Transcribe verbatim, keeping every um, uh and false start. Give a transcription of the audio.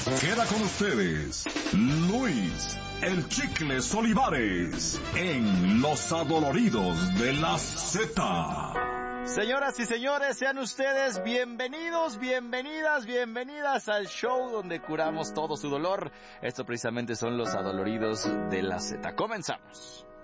Queda con ustedes Luis El Chicles Olivares en Los Adoloridos de la Z. Señoras y señores, sean ustedes bienvenidos, bienvenidas, bienvenidas al show donde curamos todo su dolor. Esto precisamente son Los Adoloridos de la Z. Comenzamos.